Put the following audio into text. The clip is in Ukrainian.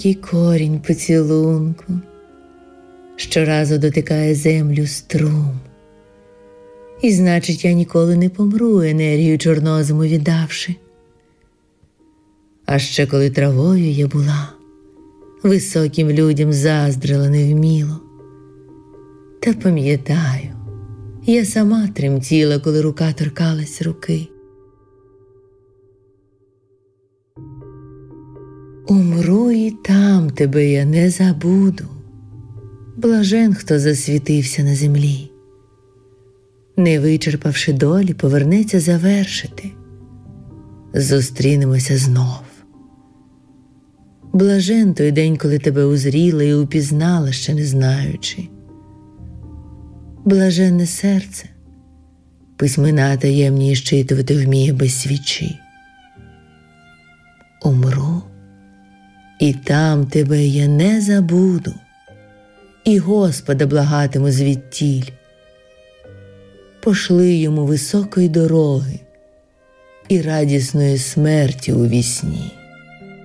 І корінь поцілунку щоразу дотикає землю струм. І значить, я ніколи не помру, енергію чорнозиму віддавши. А ще коли травою я була, високим людям заздрила невміло. Та пам'ятаю, я сама тремтіла, коли рука торкалась руки. Умру і там тебе я не забуду. Блажен, хто засвітився на землі. Не вичерпавши долі, повернеться завершити. Зустрінемося знов. Блажен той день, коли тебе узріла і упізнала, ще не знаючи. Блаженне серце, письмена таємні щитувати вміє без свічі. Умру, і там тебе я не забуду, і Господа благатиму звідтіль. Пошли йому високої дороги і радісної смерті у вісні.